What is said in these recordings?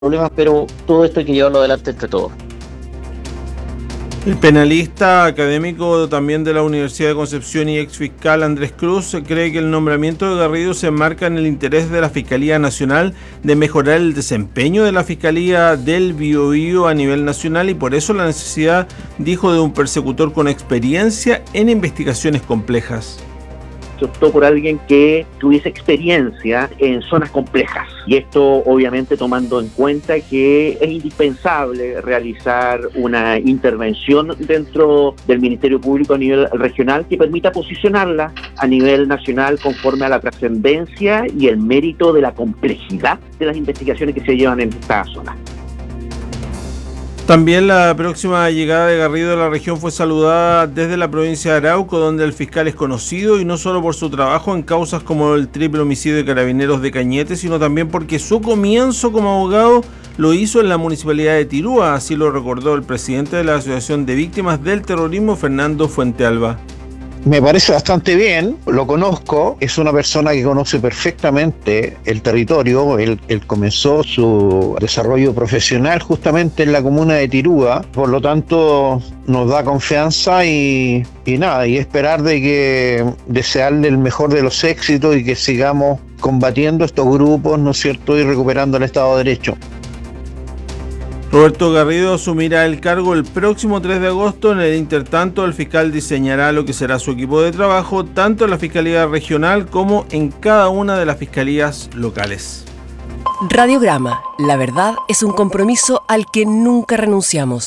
problemas, pero todo esto hay que llevarlo adelante entre todos. El penalista académico también de la Universidad de Concepción y ex fiscal Andrés Cruz cree que el nombramiento de Garrido se enmarca en el interés de la Fiscalía Nacional de mejorar el desempeño de la Fiscalía del Biobío a nivel nacional y por eso la necesidad, dijo, de un persecutor con experiencia en investigaciones complejas. Se optó por alguien que tuviese experiencia en zonas complejas y esto obviamente tomando en cuenta que es indispensable realizar una intervención dentro del Ministerio Público a nivel regional que permita posicionarla a nivel nacional conforme a la trascendencia y el mérito de la complejidad de las investigaciones que se llevan en esta zona. También la próxima llegada de Garrido a la región fue saludada desde la provincia de Arauco, donde el fiscal es conocido y no solo por su trabajo en causas como el triple homicidio de Carabineros de Cañete, sino también porque su comienzo como abogado lo hizo en la municipalidad de Tirúa, así lo recordó el presidente de la Asociación de Víctimas del Terrorismo, Fernando Fuentealba. Me parece bastante bien, lo conozco, es una persona que conoce perfectamente el territorio, él comenzó su desarrollo profesional justamente en la comuna de Tirúa, por lo tanto nos da confianza y esperar de que desearle el mejor de los éxitos y que sigamos combatiendo estos grupos, ¿no es cierto?, y recuperando el Estado de Derecho. Roberto Garrido asumirá el cargo el próximo 3 de agosto. En el intertanto, el fiscal diseñará lo que será su equipo de trabajo, tanto en la Fiscalía Regional como en cada una de las fiscalías locales. Radiograma, la verdad es un compromiso al que nunca renunciamos.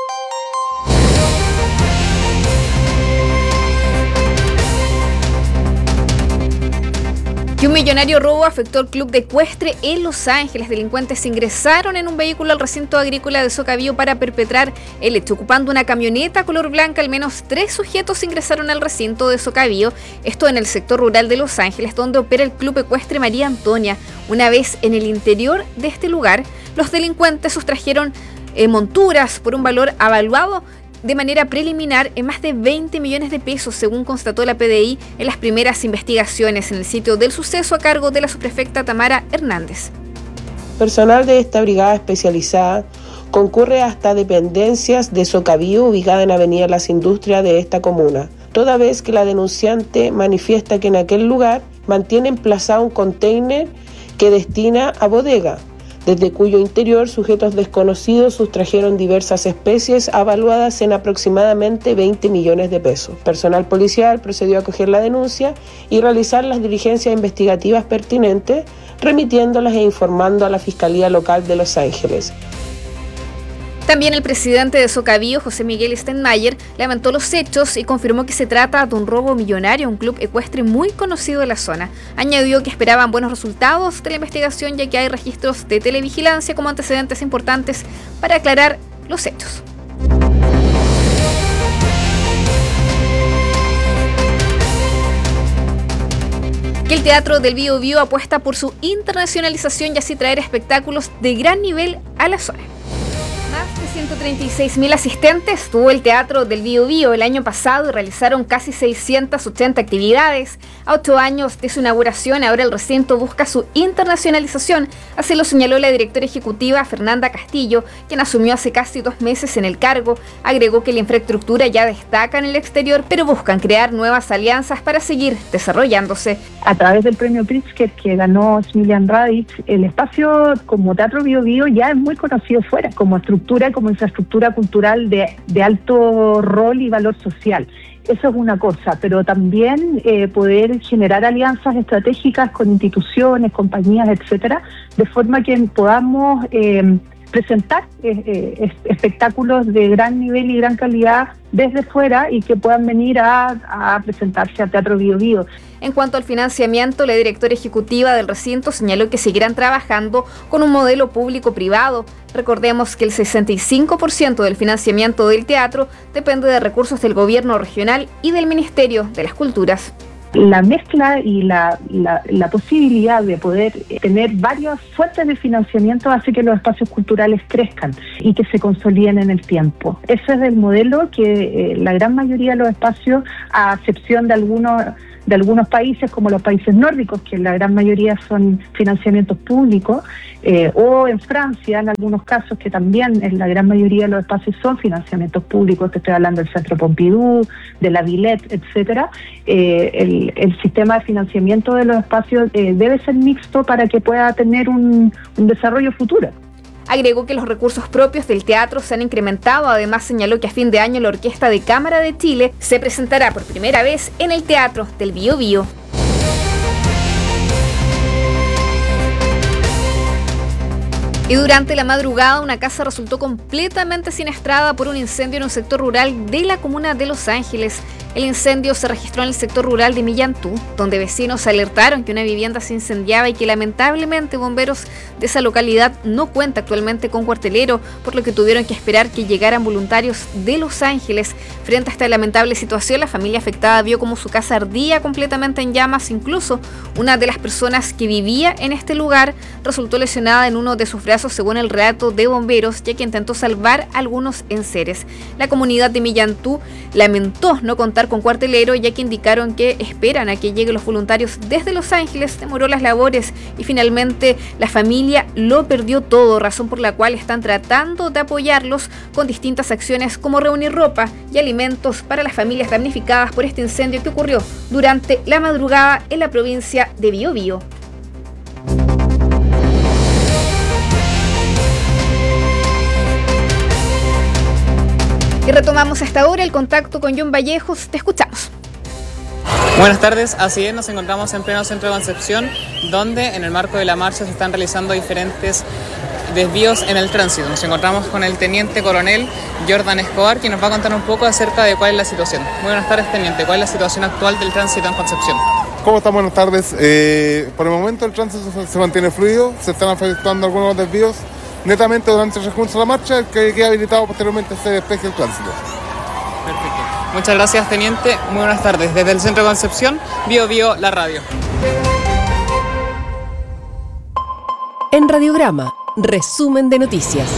Y un millonario robo afectó al club de ecuestre en Los Ángeles. Delincuentes ingresaron en un vehículo al recinto agrícola de Socavío para perpetrar el hecho. Ocupando una camioneta color blanca, al menos 3 sujetos ingresaron al recinto de Socavío, esto en el sector rural de Los Ángeles, donde opera el club ecuestre María Antonia. Una vez en el interior de este lugar, los delincuentes sustrajeron monturas por un valor evaluado de manera preliminar en más de 20 millones de pesos, según constató la PDI en las primeras investigaciones en el sitio del suceso a cargo de la subprefecta Tamara Hernández. Personal de esta brigada especializada concurre hasta dependencias de Socavío, ubicada en Avenida Las Industrias de esta comuna, toda vez que la denunciante manifiesta que en aquel lugar mantiene emplazado un container que destina a bodega, desde cuyo interior sujetos desconocidos sustrajeron diversas especies avaluadas en aproximadamente 20 millones de pesos. Personal policial procedió a acoger la denuncia y realizar las diligencias investigativas pertinentes, remitiéndolas e informando a la Fiscalía Local de Los Ángeles. También el presidente de Socavío, José Miguel Steinmeier, lamentó los hechos y confirmó que se trata de un robo millonario a un club ecuestre muy conocido de la zona. Añadió que esperaban buenos resultados de la investigación, ya que hay registros de televigilancia como antecedentes importantes para aclarar los hechos. Que el Teatro del Biobío apuesta por su internacionalización y así traer espectáculos de gran nivel a la zona. Más de 136.000 asistentes tuvo el Teatro del Biobío el año pasado y realizaron casi 680 actividades. A 8 años de su inauguración, ahora el recinto busca su internacionalización, así lo señaló la directora ejecutiva Fernanda Castillo, quien asumió hace casi 2 meses en el cargo. Agregó que la infraestructura ya destaca en el exterior, pero buscan crear nuevas alianzas para seguir desarrollándose. A través del premio Pritzker que ganó Smiljan Radic, el espacio como Teatro Biobío ya es muy conocido fuera, como estructura, como infraestructura cultural de alto rol y valor social. Eso es una cosa, pero también poder generar alianzas estratégicas con instituciones, compañías, etcétera, de forma que podamos presentar espectáculos de gran nivel y gran calidad desde fuera y que puedan venir a presentarse al Teatro Biobío. En cuanto al financiamiento, la directora ejecutiva del recinto señaló que seguirán trabajando con un modelo público-privado. Recordemos que el 65% del financiamiento del teatro depende de recursos del gobierno regional y del Ministerio de las Culturas. La mezcla y la posibilidad de poder tener varias fuentes de financiamiento hace que los espacios culturales crezcan y que se consoliden en el tiempo. Ese es el modelo que la gran mayoría de los espacios, a excepción de algunos de algunos países, como los países nórdicos, que la gran mayoría son financiamientos públicos, o en Francia, en algunos casos, que también en la gran mayoría de los espacios son financiamientos públicos. Te estoy hablando del Centro Pompidou, de la Villette, etcétera. El sistema de financiamiento de los espacios debe ser mixto para que pueda tener un desarrollo futuro. Agregó que los recursos propios del teatro se han incrementado. Además, señaló que a fin de año la Orquesta de Cámara de Chile se presentará por primera vez en el Teatro del Biobío. Y durante la madrugada, una casa resultó completamente siniestrada por un incendio en un sector rural de la comuna de Los Ángeles. El incendio se registró en el sector rural de Millantú, donde vecinos alertaron que una vivienda se incendiaba y que lamentablemente bomberos de esa localidad no cuenta actualmente con cuartelero, por lo que tuvieron que esperar que llegaran voluntarios de Los Ángeles. Frente a esta lamentable situación, la familia afectada vio como su casa ardía completamente en llamas. Incluso una de las personas que vivía en este lugar resultó lesionada en uno de sus brazos, según el relato de bomberos, ya que intentó salvar algunos enseres. La comunidad de Millantú lamentó no contar con cuartelero, ya que indicaron que esperan a que lleguen los voluntarios desde Los Ángeles. Demoró las labores y finalmente la familia lo perdió todo, razón por la cual están tratando de apoyarlos con distintas acciones como reunir ropa y alimentos para las familias damnificadas por este incendio que ocurrió durante la madrugada en la provincia de Biobío. Y retomamos hasta ahora el contacto con John Vallejos. Te escuchamos. Buenas tardes, así es, nos encontramos en pleno centro de Concepción, donde en el marco de la marcha se están realizando diferentes desvíos en el tránsito. Nos encontramos con el teniente coronel Jordan Escobar, quien nos va a contar un poco acerca de cuál es la situación. Muy buenas tardes, teniente. ¿Cuál es la situación actual del tránsito en Concepción? ¿Cómo están? Buenas tardes. Por el momento el tránsito se mantiene fluido, se están efectuando algunos desvíos. Netamente durante el recurso de la marcha, que queda habilitado posteriormente se despeje el tránsito. Perfecto. Muchas gracias, teniente. Muy buenas tardes. Desde el centro de Concepción, Biobío, la radio. En Radiograma, resumen de noticias.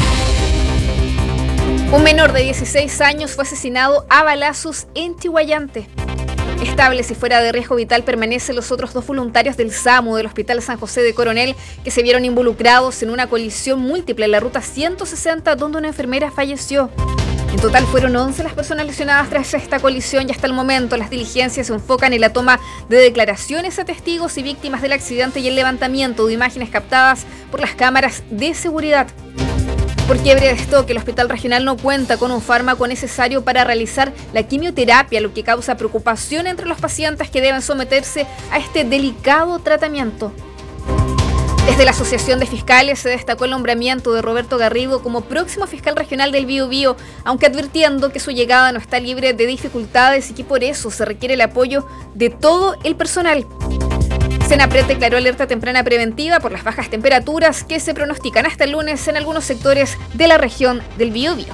Un menor de 16 años fue asesinado a balazos en Chihuayante. Estables y fuera de riesgo vital permanecen los otros 2 voluntarios del SAMU del Hospital San José de Coronel, que se vieron involucrados en una colisión múltiple en la ruta 160, donde una enfermera falleció. En total fueron 11 las personas lesionadas tras esta colisión y hasta el momento las diligencias se enfocan en la toma de declaraciones a testigos y víctimas del accidente y el levantamiento de imágenes captadas por las cámaras de seguridad. Por quiebre de stock, el Hospital Regional no cuenta con un fármaco necesario para realizar la quimioterapia, lo que causa preocupación entre los pacientes que deben someterse a este delicado tratamiento. Desde la Asociación de Fiscales se destacó el nombramiento de Roberto Garrido como próximo fiscal regional del Biobío, aunque advirtiendo que su llegada no está libre de dificultades y que por eso se requiere el apoyo de todo el personal. Senapred declaró alerta temprana preventiva por las bajas temperaturas que se pronostican hasta el lunes en algunos sectores de la región del Biobío.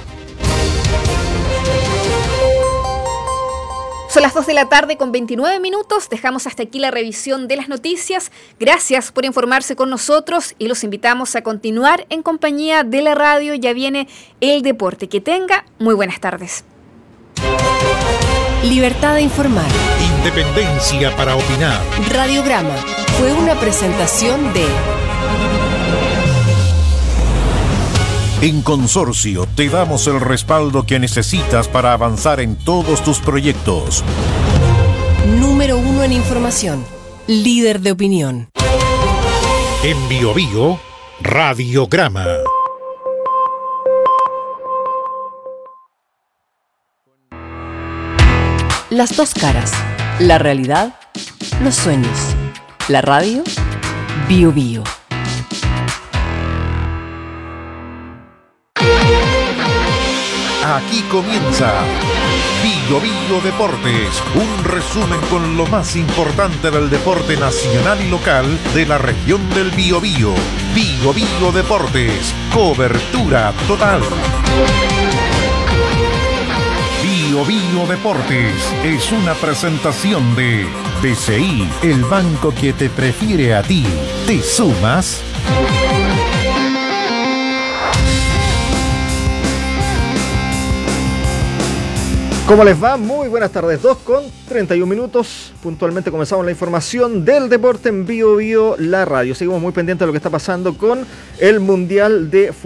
Son las 2 de la tarde con 29 minutos. Dejamos hasta aquí la revisión de las noticias. Gracias por informarse con nosotros y los invitamos a continuar en compañía de la radio. Ya viene el deporte. Que tenga muy buenas tardes. Libertad de informar. Independencia para opinar. Radiograma fue una presentación de... En Consorcio te damos el respaldo que necesitas para avanzar en todos tus proyectos. Número 1 en información. Líder de opinión. En Biobío, Radiograma. Las dos caras. La realidad, los sueños. La radio, Biobío. Aquí comienza Biobío Deportes, un resumen con lo más importante del deporte nacional y local de la región del Biobío. Biobío Deportes, cobertura total. Biobío Deportes es una presentación de BCI, el banco que te prefiere a ti. ¿Te sumas? ¿Cómo les va? Muy buenas tardes, 2:31. Puntualmente comenzamos la información del deporte en Bio Bio, la radio. Seguimos muy pendientes de lo que está pasando con el Mundial de Fútbol.